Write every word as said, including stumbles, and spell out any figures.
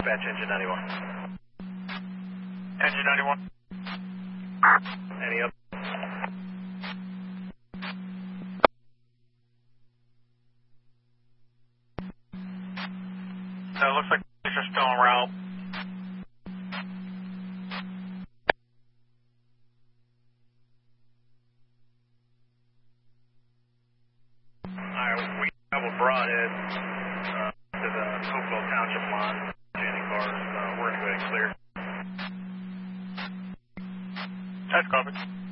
Dispatch engine ninety-one. Engine ninety-one. Any up? So it looks like police are still en route. Alright, we have a broadhead uh, to the Hopewell Township line. Standing cars, uh, we're going to go ahead and clear. That's covered.